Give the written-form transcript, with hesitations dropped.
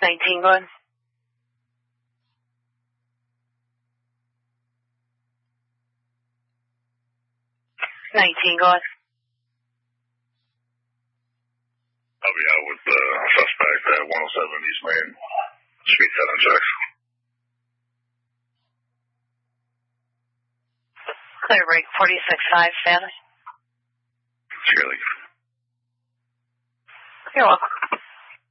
19 good. 19 good. I'll be out with the suspect at 107 East Main. Speed 7 checks. Clear break 46.5, status. Surely. You're welcome.